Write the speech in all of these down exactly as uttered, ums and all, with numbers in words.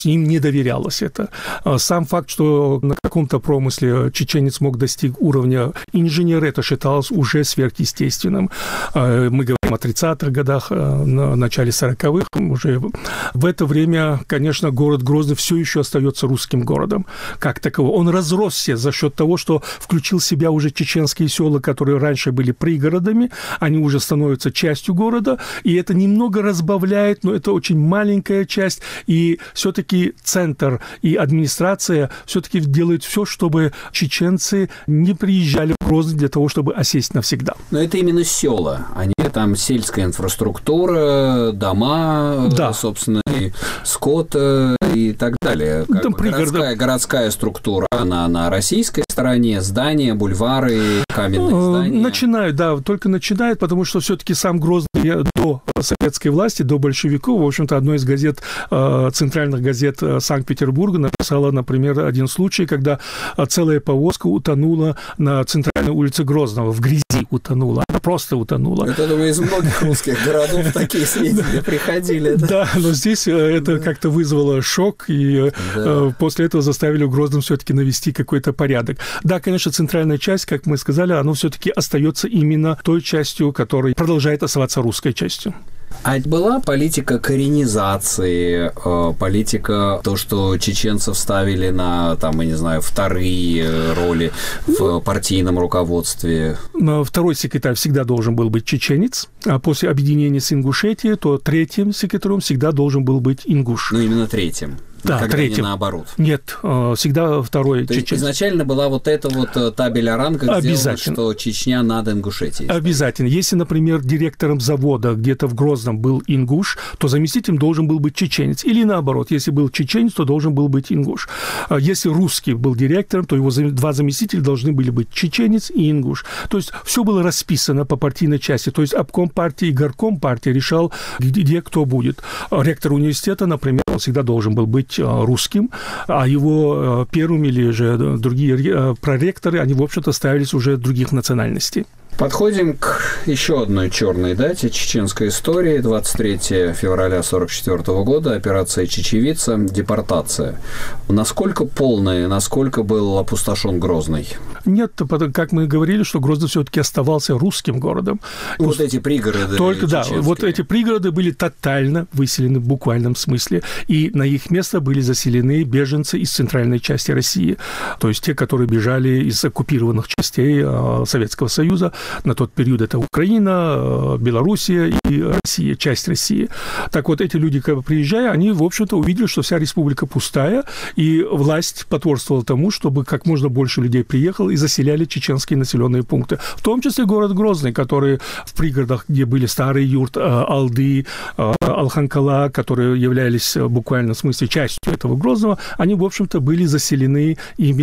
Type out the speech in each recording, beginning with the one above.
им не доверялось это. Сам факт, что на каком-то промысле чеченец мог достичь уровня инженера, это считалось уже сверхъестественным. Мы говорим о тридцатых годах, на начале сороковых. Уже в это время, конечно, город Грозный все еще остается русским городом как таковой. Он разросся за счет того, что включил в себя уже чеченские села, которые раньше были пригородами, они уже становятся частью города, и это немного разбавляет, но это очень маленькая часть, и все-таки центр и администрация все-таки делают все, чтобы чеченцы не приезжали в Грозный для того, чтобы осесть навсегда. Но это именно села, они там сельская инфраструктура, дома, да. собственно, и скот и так далее. Как бы городская, городская структура, она на российской стороне, здания, бульвары, каменные здания. Начинают, да, только начинают, потому что все-таки сам Грозный до советской власти, до большевиков, в общем-то, одной из газет, центральных газет Санкт-Петербурга написала, например, один случай, когда целая повозка утонула на центральной улице Грозного, в грязи утонула, она просто утонула. Это, думаю, из многих русских городов такие сведения приходили. Да, но здесь это как-то вызвало шок, и после этого заставили в Грозном все-таки навести какой-то порядок. Да, конечно, центральная часть, как мы сказали, она все-таки остается именно той частью, которая продолжает оставаться русской частью. А была политика коренизации, политика то, что чеченцев ставили на, там, я не знаю, вторые роли в партийном руководстве? Второй секретарь всегда должен был быть чеченец, а после объединения с Ингушетией, то третьим секретарем всегда должен был быть ингуш. Ну, именно третьим. Да, когда третьим. Не наоборот. Нет, всегда второй То чеченец. Есть изначально была вот эта вот табель о рангах, сделана, что Чечня над Ингушетией. Обязательно. Если, например, директором завода где-то в Грозном был ингуш, то заместителем должен был быть чеченец. Или наоборот, если был чеченец, то должен был быть ингуш. Если русский был директором, то его два заместителя должны были быть чеченец и ингуш. То есть все было расписано по партийной части. То есть обком партии и горком партии решал, где кто будет. Ректор университета, например, он всегда должен был быть русским, а его первым или же другие проректоры, они, в общем-то, ставились уже других национальностей. Подходим к еще одной черной дате чеченской истории. двадцать третьего февраля сорок четвёртого года, операция «Чечевица», депортация. Насколько полная, насколько был опустошен Грозный? Нет, как мы говорили, что Грозный все-таки оставался русским городом. Вот Просто эти пригороды Только, да, вот эти пригороды были тотально выселены в буквальном смысле, и на их место были заселены беженцы из центральной части России, то есть те, которые бежали из оккупированных частей Советского Союза. На тот период это Украина, Белоруссия и Россия, часть России. Так вот, эти люди, когда приезжая, они, в общем-то, увидели, что вся республика пустая, и власть потворствовала тому, чтобы как можно больше людей приехало и заселяли чеченские населенные пункты. В том числе город Грозный, который в пригородах, где были старый юрт, Алды, Алханкала, которые являлись в буквальном смысле частью этого Грозного, они, в общем-то, были заселены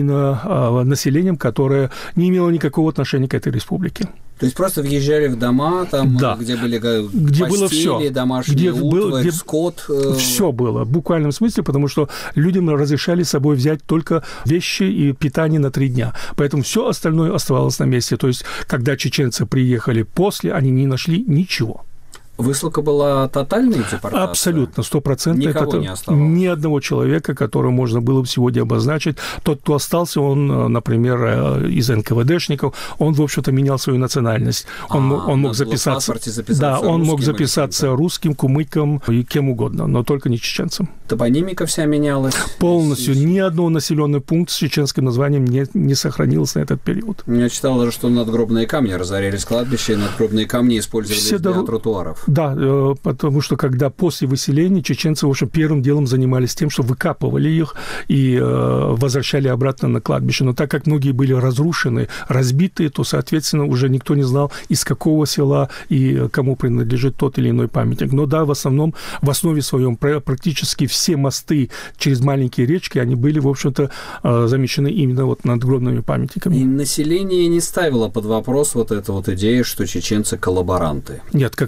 именно населением, которое не имело никакого отношения к этой республике. То есть просто въезжали в дома, там, да. где были где постели, было все. домашний где утварь, был, где... скот. Все было, в буквальном смысле, потому что людям разрешали с собой взять только вещи и питание на три дня. Поэтому все остальное оставалось на месте. То есть, когда чеченцы приехали после, они не нашли ничего. Высылка была тотальной депортацией? Абсолютно, сто процентов. Никого это, не оставалось? Ни одного человека, которого можно было бы сегодня обозначить. Тот, кто остался, он, например, из эн ка вэ дэшников, он, в общем-то, менял свою национальность. Он, а, он мог записаться... записаться да, он мог записаться русским, русским, кумыком и кем угодно, но только не чеченцем. Топонимика вся менялась? Полностью. Ни одного населенного пункта с чеченским названием не, не сохранилось на этот период. Я читал даже, что надгробные камни разорялись кладбища, и надгробные камни использовались Все для дор... тротуаров. Да, потому что когда после выселения чеченцы, в общем, первым делом занимались тем, что выкапывали их и возвращали обратно на кладбище. Но так как многие были разрушены, разбиты, то, соответственно, уже никто не знал, из какого села и кому принадлежит тот или иной памятник. Но да, в основном, в основе своем практически все мосты через маленькие речки, они были, в общем-то, замещены именно вот надгробными памятниками. И население не ставило под вопрос вот эту вот идею, что чеченцы коллаборанты? Нет, как раз-таки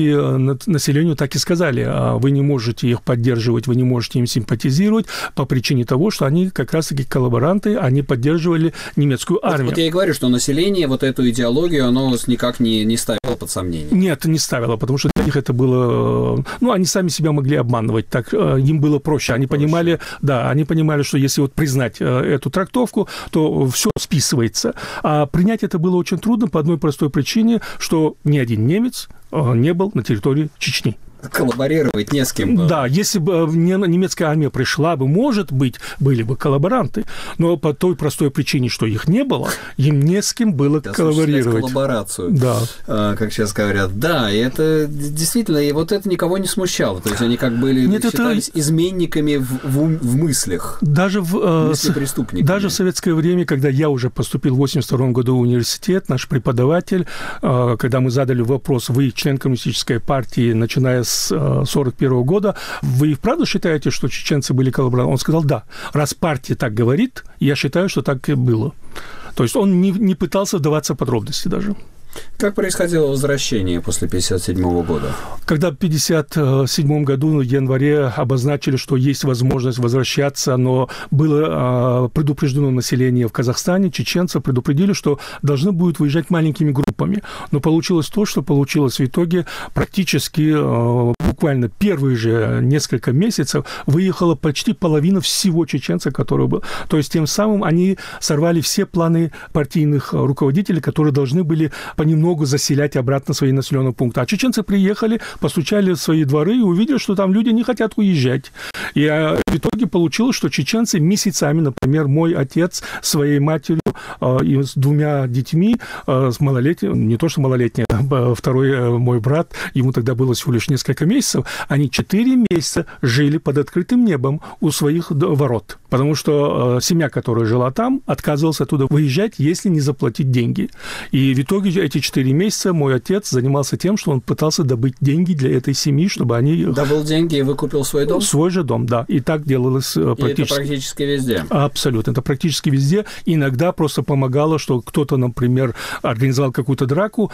все-таки населению так и сказали: вы не можете их поддерживать, вы не можете им симпатизировать по причине того, что они как раз-таки коллаборанты, они поддерживали немецкую армию. Вот, вот я и говорю, что население вот эту идеологию, оно никак не, не ставило под сомнение. Нет, не ставило, потому что для них это было... Ну, они сами себя могли обманывать, так им было проще. Они проще. понимали, да, они понимали, что если вот признать эту трактовку, то все списывается. А принять это было очень трудно по одной простой причине, что ни один немец не был на территории Чечни. Коллаборировать не с кем было. Да, если бы немецкая армия пришла бы, может быть, были бы коллаборанты, но по той простой причине, что их не было, им не с кем было да, коллаборировать. Коллаборацию, да. а, как сейчас говорят. Да, и это действительно, и вот это никого не смущало. То есть они как были, Нет, считались это... изменниками в, в, в мыслях. Даже в, э, даже в советское время, когда я уже поступил в восемьдесят втором году в университет, наш преподаватель, э, когда мы задали вопрос: вы член коммунистической партии, начиная с сорок первого года, вы правда считаете, что чеченцы были коллаборантами? Он сказал: да. Раз партия так говорит, я считаю, что так и было. То есть он не, не пытался вдаваться в подробности даже. Как происходило возвращение после пятьдесят седьмого года? Когда в пятьдесят седьмом году в январе обозначили, что есть возможность возвращаться, но было предупреждено население в Казахстане, чеченцев предупредили, что должны будут выезжать маленькими группами. Но получилось то, что получилось в итоге. Практически буквально первые же несколько месяцев выехала почти половина всего чеченцев, которые были. То есть тем самым они сорвали все планы партийных руководителей, которые должны были понемногу заселять обратно свои населенные пункты. А чеченцы приехали, постучали в свои дворы и увидели, что там люди не хотят уезжать. И в итоге получилось, что чеченцы месяцами, например, мой отец своей матерью э, и с двумя детьми, э, с малолетним, не то что малолетний, а второй э, мой брат, ему тогда было всего лишь несколько месяцев, они четыре месяца жили под открытым небом у своих ворот. Потому что э, семья, которая жила там, отказывалась оттуда выезжать, если не заплатить деньги. И в итоге эти четыре месяца мой отец занимался тем, что он пытался добыть деньги для этой семьи, чтобы они... Добыл деньги и выкупил свой дом? Свой же дом, да. И так делалось практически... И это практически везде? Абсолютно. Это практически везде. Иногда просто помогало, что кто-то, например, организовал какую-то драку,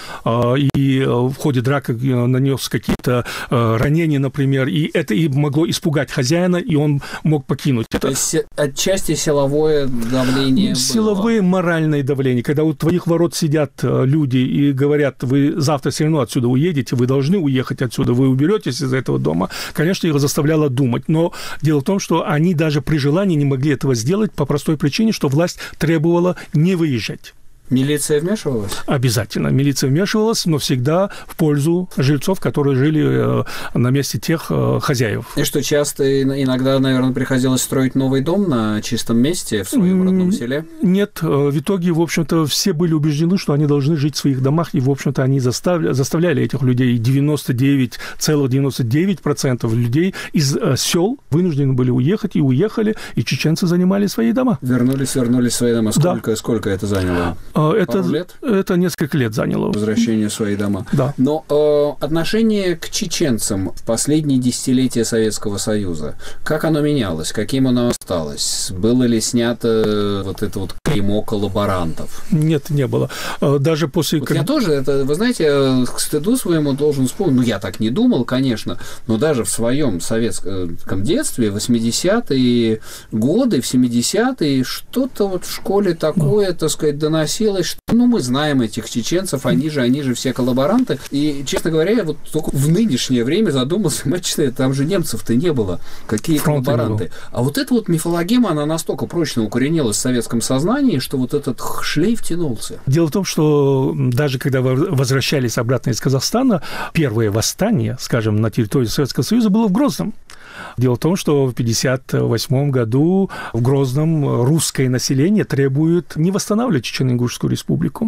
и в ходе драки нанес какие-то ранения, например, и это и могло испугать хозяина, и он мог покинуть. То есть отчасти силовое давление Силовое, было. Моральное давление. Когда у твоих ворот сидят люди и говорят: вы завтра все равно отсюда уедете, вы должны уехать отсюда, вы уберетесь из этого дома, конечно, их заставляло думать. Но дело в том, что они даже при желании не могли этого сделать по простой причине, что власть требовала не выезжать. Mилиция вмешивалась? Обязательно. Милиция вмешивалась, но всегда в пользу жильцов, которые жили на месте тех хозяев. И что, часто иногда, наверное, приходилось строить новый дом на чистом месте в своем родном селе? Нет. В итоге, в общем-то, все были убеждены, что они должны жить в своих домах, и, в общем-то, они заставляли, заставляли этих людей. девяносто девять целых девяносто девять сотых процента людей из сел вынуждены были уехать, и уехали, и чеченцы занимали свои дома. Вернулись, вернулись в свои дома. Сколько, да. сколько это заняло? Это, лет? это несколько лет заняло. Возвращение в свои дома. Да. Но э, отношение к чеченцам в последние десятилетия Советского Союза, как оно менялось? Каким оно осталось? Было ли снято вот это вот клеймо коллаборантов? Нет, не было. Даже после... Вот я тоже, это, вы знаете, к стыду своему должен вспомнить, ну, я так не думал, конечно, но даже в своем советском детстве, в восьмидесятые годы, в семидесятые, что-то вот в школе такое, ну. так сказать, доносилось, что, ну, мы знаем этих чеченцев, они же, они же все коллаборанты. И, честно говоря, я вот только в нынешнее время задумался, мальчик, там же немцев-то не было. Какие Фронт коллаборанты? А вот эта вот мифологема, она настолько прочно укоренилась в советском сознании, что вот этот шлейф тянулся. Дело в том, что даже когда возвращались обратно из Казахстана, первое восстание, скажем, на территории Советского Союза было в Грозном. Дело в том, что в пятьдесят восьмом году в Грозном русское население требует не восстанавливать Чечено-Ингушскую республику.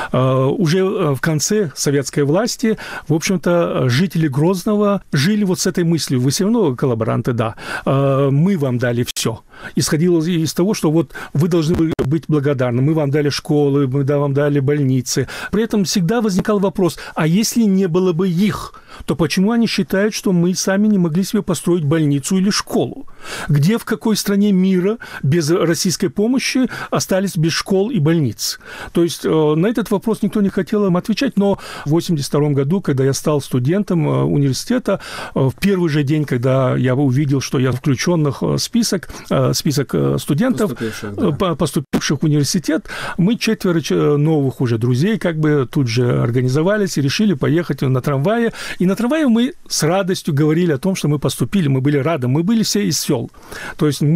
Уже в конце советской власти, в общем-то, жители Грозного жили вот с этой мыслью: вы все равно коллаборанты, да, мы вам дали все. Исходило из того, что вот вы должны быть благодарны, мы вам дали школы, мы вам дали больницы. При этом всегда возникал вопрос: а если не было бы их, то почему они считают, что мы сами не могли себе построить больницу или школу. Где, в какой стране мира без российской помощи остались без школ и больниц? То есть на этот вопрос никто не хотел им отвечать, но в восемьдесят втором году, когда я стал студентом университета, в первый же день, когда я увидел, что я включен в список, список студентов, поступивших, да. поступивших в университет, мы четверо новых уже друзей как бы тут же организовались и решили поехать на трамвае. И на трамвае мы с радостью говорили о том, что мы поступили, мы были рады, мы были все из сел. То есть мы